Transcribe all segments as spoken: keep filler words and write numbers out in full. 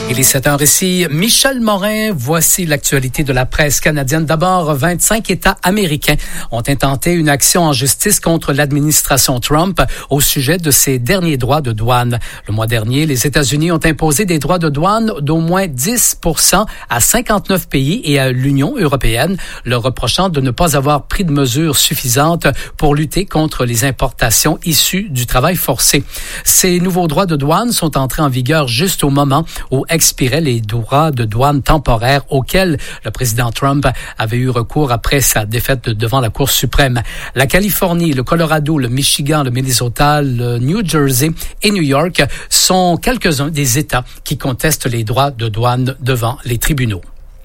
Il est sept heures ici. Michel Morin, voici l'actualité de la presse canadienne. D'abord, vingt-cinq États américains ont intenté une action en justice contre l'administration Trump au sujet de ses derniers droits de douane. Le mois dernier, les États-Unis ont imposé des droits de douane d'au moins dix pour cent à cinquante-neuf pays et à l'Union européenne, leur reprochant de ne pas avoir pris de mesures suffisantes pour lutter contre les importations issues du travail forcé. Ces nouveaux droits de douane sont entrés en vigueur juste au moment où expiraient les droits de douane temporaires auxquels le président Trump avait eu recours après sa défaite devant la Cour suprême. La Californie, le Colorado, le Michigan, le Minnesota, le New Jersey et New York sont quelques-uns des États qui contestent les droits de douane devant les tribunaux.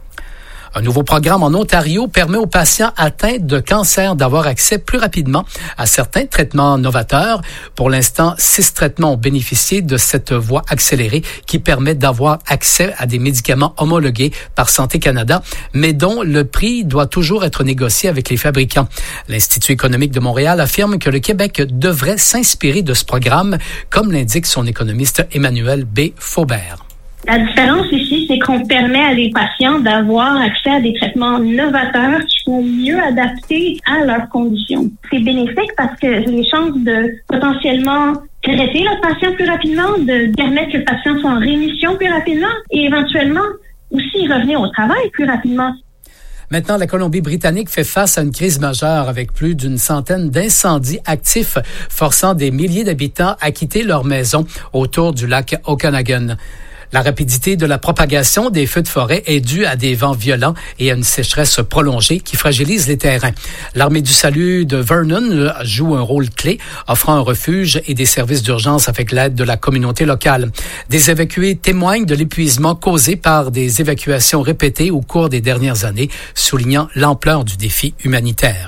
Un nouveau programme en Ontario permet aux patients atteints de cancer d'avoir accès plus rapidement à certains traitements novateurs. Pour l'instant, six traitements ont bénéficié de cette voie accélérée qui permet d'avoir accès à des médicaments homologués par Santé Canada, mais dont le prix doit toujours être négocié avec les fabricants. L'Institut économique de Montréal affirme que le Québec devrait s'inspirer de ce programme, comme l'indique son économiste Emmanuel B. Faubert. La différence ici, c'est qu'on permet à les patients d'avoir accès à des traitements novateurs qui sont mieux adaptés à leurs conditions. C'est bénéfique parce que les chances de potentiellement traiter le patient plus rapidement, de permettre que le patient soit en rémission plus rapidement et éventuellement aussi revenir au travail plus rapidement. Maintenant, la Colombie-Britannique fait face à une crise majeure avec plus d'une centaine d'incendies actifs, forçant des milliers d'habitants à quitter leur maison autour du lac Okanagan. La rapidité de la propagation des feux de forêt est due à des vents violents et à une sécheresse prolongée qui fragilise les terrains. L'Armée du salut de Vernon joue un rôle clé, offrant un refuge et des services d'urgence avec l'aide de la communauté locale. Des évacués témoignent de l'épuisement causé par des évacuations répétées au cours des dernières années, soulignant l'ampleur du défi humanitaire.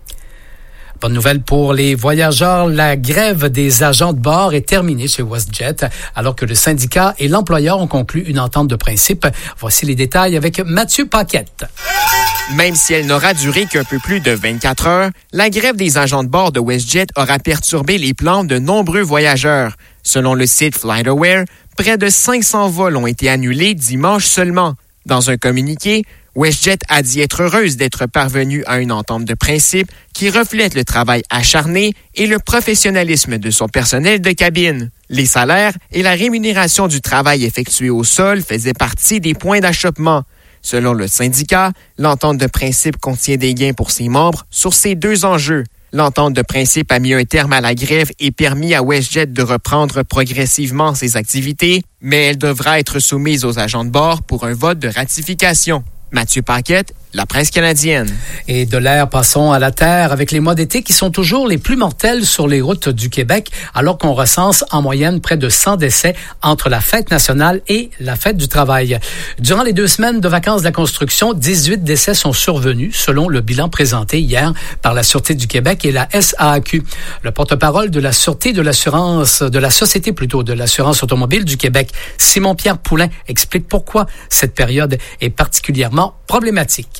Bonne nouvelle pour les voyageurs, la grève des agents de bord est terminée chez WestJet, alors que le syndicat et l'employeur ont conclu une entente de principe. Voici les détails avec Mathieu Paquette. Même si elle n'aura duré qu'un peu plus de vingt-quatre heures, la grève des agents de bord de WestJet aura perturbé les plans de nombreux voyageurs. Selon le site FlightAware, près de cinq cents vols ont été annulés dimanche seulement. Dans un communiqué, WestJet a dit être heureuse d'être parvenue à une entente de principe qui reflète le travail acharné et le professionnalisme de son personnel de cabine. Les salaires et la rémunération du travail effectué au sol faisaient partie des points d'achoppement. Selon le syndicat, l'entente de principe contient des gains pour ses membres sur ces deux enjeux. L'entente de principe a mis un terme à la grève et permis à WestJet de reprendre progressivement ses activités, mais elle devra être soumise aux agents de bord pour un vote de ratification. Mathieu Paquette, La Presse canadienne. Et de l'air, passons à la terre avec les mois d'été qui sont toujours les plus mortels sur les routes du Québec, alors qu'on recense en moyenne près de cent décès entre la fête nationale et la fête du travail. Durant les deux semaines de vacances de la construction, dix-huit décès sont survenus, selon le bilan présenté hier par la Sûreté du Québec et la S A A Q. Le porte-parole de la Sûreté de l'assurance, de la Société plutôt, de l'assurance automobile du Québec, Simon-Pierre Poulain, explique pourquoi cette période est particulièrement problématique.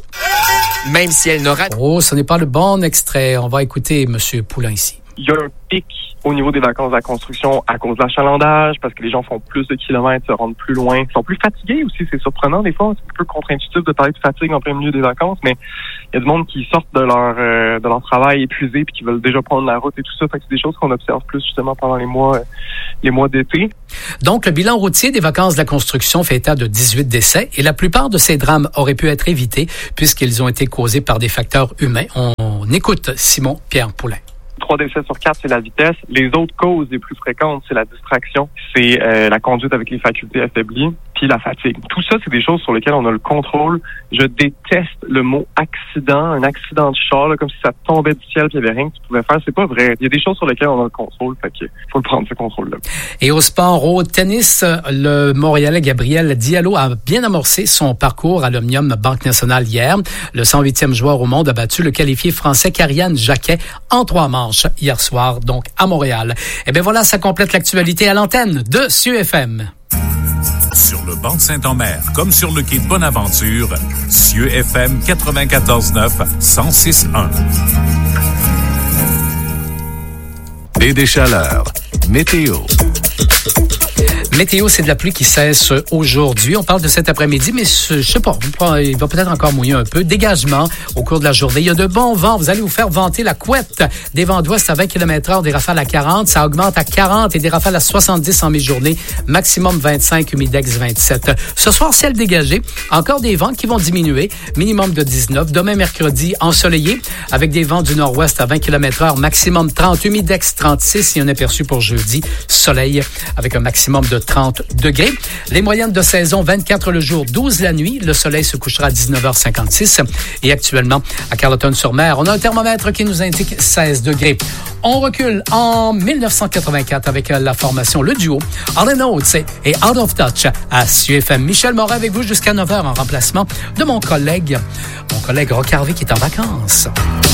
Même si elle n'aura... Oh, ce n'est pas le bon extrait. On va écouter M. Poulain ici. Il y a un pic au niveau des vacances de la construction à cause de l'achalandage, parce que les gens font plus de kilomètres, se rendent plus loin, ils sont plus fatigués aussi. C'est surprenant des fois, c'est un peu contre-intuitif de parler de fatigue en plein milieu des vacances, mais il y a du monde qui sortent de leur euh, de leur travail épuisé puis qui veulent déjà prendre la route et tout ça. Fait que c'est des choses qu'on observe plus justement pendant les mois euh, les mois d'été. Donc, le bilan routier des vacances de la construction fait état de dix-huit décès et la plupart de ces drames auraient pu être évités puisqu'ils ont été causés par des facteurs humains. On, on écoute Simon-Pierre Poulain. Trois décès sur quatre, c'est la vitesse. Les autres causes les plus fréquentes, c'est la distraction, c'est euh, la conduite avec les facultés affaiblies, puis la fatigue. Tout ça, c'est des choses sur lesquelles on a le contrôle. Je déteste le mot accident, un accident de char, là, comme si ça tombait du ciel, puis il n'y avait rien que tu pouvais faire. C'est pas vrai. Il y a des choses sur lesquelles on a le contrôle, fait que faut le prendre, ce contrôle-là. Et au sport, au tennis, le Montréalais Gabriel Diallo a bien amorcé son parcours à l'Omnium Banque Nationale hier. Le cent huitième joueur au monde a battu le qualifié français Karian Jacquet en trois manches hier soir, donc à Montréal. Et bien voilà, ça complète l'actualité à l'antenne de S U F M. Sur le banc de Saint-Omer, comme sur le quai de Bonaventure, S U F M quatre-vingt-quatorze neuf, cent six un. Des déchaleurs. Météo. Météo, c'est de la pluie qui cesse aujourd'hui. On parle de cet après-midi, mais je sais pas, il va peut-être encore mouiller un peu. Dégagement au cours de la journée. Il y a de bons vents. Vous allez vous faire vanter la couette. Des vents d'ouest à vingt kilomètres heure, des rafales à quarante. Ça augmente à quarante et des rafales à soixante-dix en mi-journée. Maximum vingt-cinq, humidex vingt-sept. Ce soir, ciel dégagé. Encore des vents qui vont diminuer. Minimum de dix-neuf. Demain, mercredi, ensoleillé avec des vents du nord-ouest à vingt kilomètres heure. Maximum trente, humidex trente-six et un aperçu pour jeudi. Soleil avec un maximum de trente degrés. Les moyennes de saison, vingt-quatre le jour, douze la nuit. Le soleil se couchera à dix-neuf heures cinquante-six. Et actuellement, à Carleton-sur-Mer, on a un thermomètre qui nous indique seize degrés. On recule en dix-neuf cent quatre-vingt-quatre avec la formation, le duo On the Notes et Out of Touch à S U F M. Michel Morin avec vous jusqu'à neuf heures en remplacement de mon collègue, mon collègue Rock Harvey qui est en vacances.